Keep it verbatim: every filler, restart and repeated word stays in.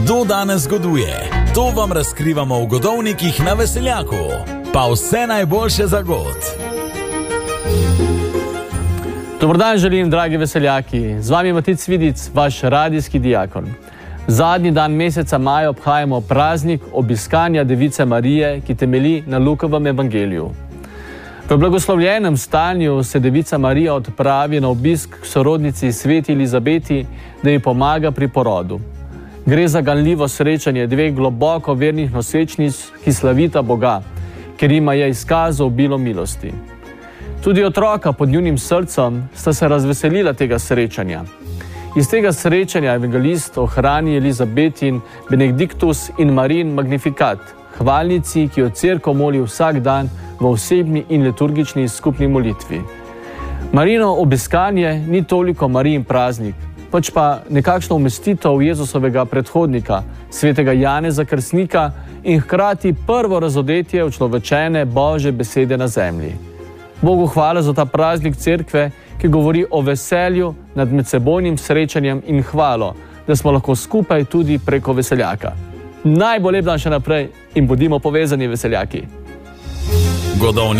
Kdo danes goduje? To vam razkrivamo v Godovnikih na Veseljaku. Pa vse najboljše za god. Dobar dan želim, dragi veseljaki. Z vami je Matic Vidic, vaš radijski dijakon. Zadnji dan meseca maja obhajamo praznik obiskanja Device Marije, ki temelji na Lukovem evangeliju. V blagoslovljenem stanju se Devica Marija odpravi na obisk k sorodnici sveti Elizabeti, da ji pomaga pri porodu. Gre za ganljivo srečanje dveh globoko vernih nosečnic, ki slavita Boga, ker jima je izkazal obilo milosti. Tudi otroka pod njunim srcem sta se razveselila tega srečanja. Iz tega srečanja evangelist ohrani Elizabetin Benediktus in Marijin Magnifikat, hvalnici, ki jo cerkev moli vsak dan v osebni in liturgični skupni molitvi. Marijino obiskanje ni toliko Marijin praznik, pač pa nekakšno umestitev Jezusovega predhodnika, svetega Janeza Krstnika, in hkrati prvo razodetje učlovečene Božje besede na zemlji. Bogu hvala za ta praznik cerkve, ki govori o veselju nad medsebojnim srečanjem in hvalo, da smo lahko skupaj tudi preko Veseljaka. Naj bo lep dan še naprej in bodimo povezani, veseljaki. Godovnik.